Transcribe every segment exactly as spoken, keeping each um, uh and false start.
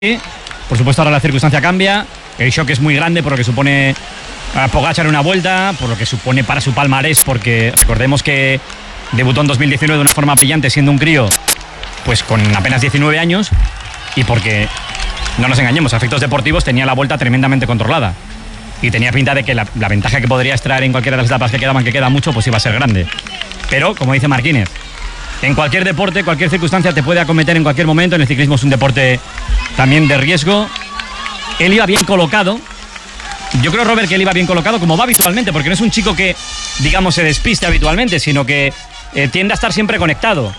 Por supuesto ahora la circunstancia cambia, el shock es muy grande por lo que supone a Pogačar una vuelta, por lo que supone para su palmarés, porque recordemos que debutó en dos mil diecinueve de una forma brillante siendo un crío, pues con apenas diecinueve años, y porque, no nos engañemos, a efectos deportivos tenía la vuelta tremendamente controlada y tenía pinta de que la, la ventaja que podría extraer en cualquiera de las etapas que quedaban, que queda mucho, pues iba a ser grande. Pero, como dice Marquínez, en cualquier deporte, cualquier circunstancia te puede acometer en cualquier momento. En el ciclismo es un deporte también de riesgo. Él iba bien colocado. Yo creo, Robert, que él iba bien colocado, como va habitualmente, porque no es un chico que, digamos, se despiste habitualmente, sino que eh, tiende a estar siempre conectado.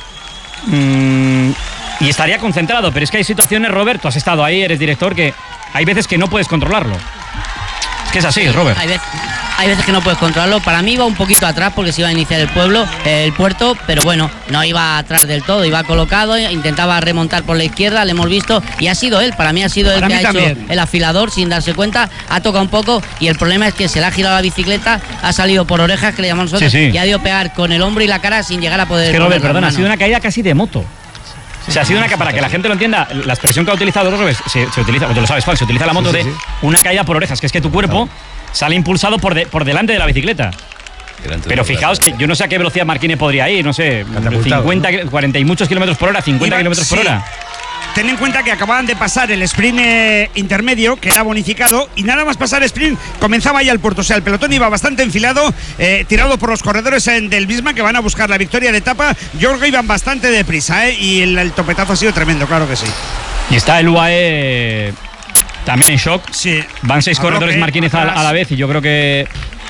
Mm, y estaría concentrado, pero es que hay situaciones, Robert, tú has estado ahí, eres director, que hay veces que no puedes controlarlo. Es que es así, Robert. Hay veces, hay veces que no puedes controlarlo. Para mí iba un poquito atrás porque se iba a iniciar el pueblo, el puerto, pero bueno, no iba atrás del todo, iba colocado, intentaba remontar por la izquierda, le hemos visto, y ha sido él, para mí ha sido él que ha hecho el afilador sin darse cuenta, ha tocado un poco, y el problema es que se le ha girado la bicicleta, ha salido por orejas, que le llamamos nosotros, sí, sí. y ha ido pegar con el hombro y la cara sin llegar a poder... Es que, Robert, perdona, ha sido una caída casi de moto. O sea, ha sido una que, para que la gente lo entienda, la expresión que ha utilizado Robert, se, se utiliza, tú lo sabes, Juan, se utiliza la moto sí, sí, de sí. una caída por orejas, que es que tu cuerpo sale impulsado por, de, por delante de la bicicleta. Pero fijaos que yo no sé a qué velocidad Marquínez podría ir, no sé, cincuenta, cuarenta y muchos kilómetros por hora, cincuenta kilómetros por hora. Ten en cuenta que acababan de pasar el sprint eh, intermedio, que era bonificado, y nada más pasar el sprint comenzaba ya el puerto. O sea, el pelotón iba bastante enfilado, eh, tirado por los corredores en, del Bisma, que van a buscar la victoria de etapa. Yo creo que iban bastante deprisa, eh, y el, el topetazo ha sido tremendo, claro que sí. Y está el U A E también en shock. Sí. Van seis a corredores bloque, Marquínez a, a la vez, y yo creo que,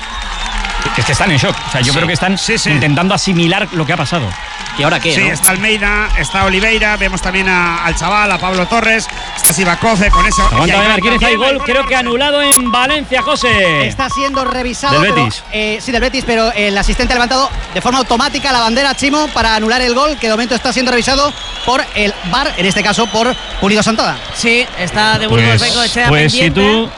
que están en shock. O sea, yo sí. creo que están sí, sí. intentando asimilar lo que ha pasado. ¿Y ahora qué? Sí, ¿no? Está Almeida, está Oliveira, vemos también a, al chaval, a Pablo Torres, está Sivakov con eso. Aguanta Marquínez, hay gol, creo que anulado en Valencia, José. Está siendo revisado. Del Betis. Pero, eh, sí, del Betis, pero el asistente ha levantado de forma automática la bandera, Chimo, para anular el gol, que de momento está siendo revisado por el V A R, en este caso por Pulido Santana. Sí, está de Burgos pues, Bengoechea pues pendiente. Si tú...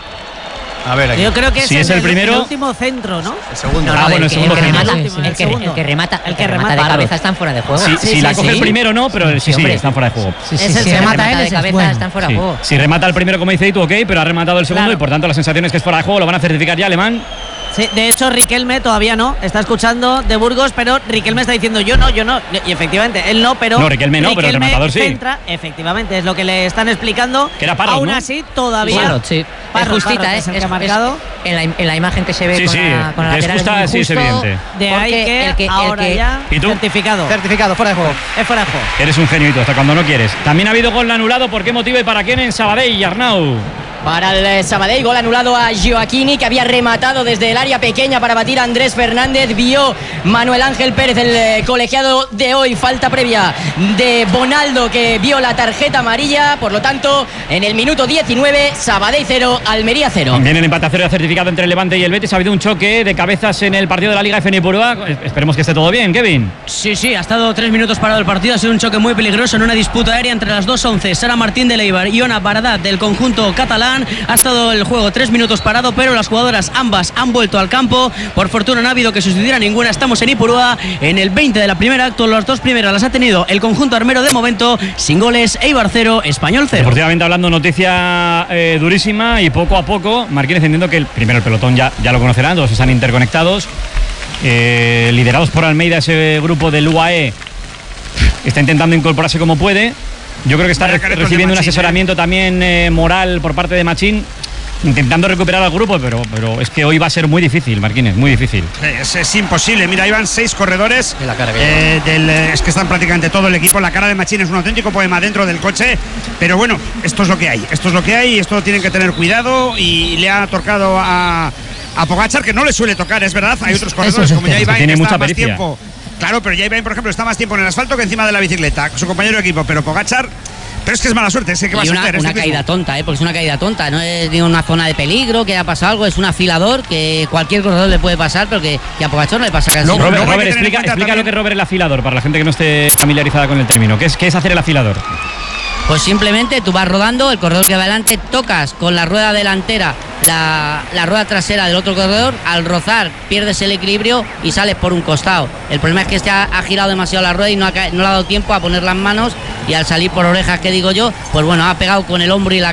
A ver, aquí. Yo creo que es si el, es el, el primero, el último centro, ¿no? El segundo. No, no, ah, bueno, el, el, segundo el, que remata, el, el, que, el que remata, el que remata de cabeza están fuera de juego. Sí, sí, si sí, la sí, coge sí. el primero no, pero sí, sí, sí están fuera de juego. Sí, sí, es el si que remata, remata él de cabeza bueno. están fuera de sí. juego. Si remata el primero, como dice tú, ok, pero ha rematado el segundo, claro. Y por tanto la sensación es que es fuera de juego, lo van a certificar ya, Alemán. Sí, de hecho Riquelme todavía no, está escuchando de Burgos, pero Riquelme está diciendo yo no, yo no, y efectivamente él no, pero no, Riquelme no, Riquelme pero el rematador sí. Centra, efectivamente, es lo que le están explicando. Que era Parrot, aún ¿no? así todavía. Parrot, sí. Parrot, es justita, Parrot, ¿eh? es, el es, que ha marcado. Es, en, la, en la imagen que se ve sí, con, sí, la, con la es lateral justa, es sí, muy es justo, evidente. De ahí que, el que ahora el que, ya ¿Y tú? certificado. Certificado, fuera de juego. Es fuera de juego. Eres un genio, hasta cuando no quieres. También ha habido gol anulado, ¿por qué motivo y para quién en Sabadell, Arnau? Para el Sabadell, gol anulado a Gioacchini, que había rematado desde el área pequeña para batir a Andrés Fernández. Vio Manuel Ángel Pérez, el colegiado de hoy. Falta previa de Bonaldo, que vio la tarjeta amarilla. Por lo tanto, en el minuto diecinueve, Sabadell cero, Almería cero. Viene el empate a cero certificado entre el Levante y el Betis. Ha habido un choque de cabezas en el partido de la Liga F N Ipurúa. Esperemos que esté todo bien, Kevin. Sí, sí, ha estado tres minutos parado el partido. Ha sido un choque muy peligroso en una disputa aérea entre las dos once. Sara Martín de Leibar y Ona Baradat del conjunto catalán. Ha estado el juego tres minutos parado, pero las jugadoras ambas han vuelto al campo. Por fortuna no ha habido que sustituir a ninguna. Estamos en Ipurúa en el veinte de la primera acto. Las dos primeras las ha tenido el conjunto armero de momento, sin goles. Eibar cero, Español cero. Deportivamente hablando, noticia eh, durísima, y poco a poco Marquínez entendiendo que el, primero el pelotón ya, ya lo conocerán, todos están interconectados, eh, liderados por Almeida. Ese grupo del U A E está intentando incorporarse como puede. Yo creo que está re recibiendo un asesoramiento eh. también eh, moral por parte de Machín, intentando recuperar al grupo, pero, pero es que hoy va a ser muy difícil, Marquínez, muy difícil. Es, es imposible. Mira, ahí van seis corredores. La cara que eh, del, es que están prácticamente todo el equipo. La cara de Machín es un auténtico poema dentro del coche. Pero bueno, esto es lo que hay. Esto es lo que hay. Esto tienen que tener cuidado. Y le ha tocado a, a Pogačar, que no le suele tocar, es verdad. Hay otros corredores como ya Ibai, que está mucha más pericia. tiempo. Claro, pero ya Ibai, por ejemplo, está más tiempo en el asfalto que encima de la bicicleta, su compañero de equipo. Pero Pogačar, pero es que es mala suerte, es que va y a una, ser una caída tonta, ¿eh? Porque es una caída tonta, no es ni una zona de peligro, que haya pasado algo, es un afilador que cualquier corredor le puede pasar, pero que, que a Pogačar no le pasa casi. No, No, Robert, no, Robert explica, explica lo que es Robert el afilador, para la gente que no esté familiarizada con el término. ¿Qué es, qué es hacer el afilador? Pues simplemente tú vas rodando, el corredor que va adelante, tocas con la rueda delantera la, la rueda trasera del otro corredor, al rozar pierdes el equilibrio y sales por un costado. El problema es que este ha, ha girado demasiado la rueda y no, ha, no le ha dado tiempo a poner las manos, y al salir por orejas, que digo yo, pues bueno, ha pegado con el hombro y la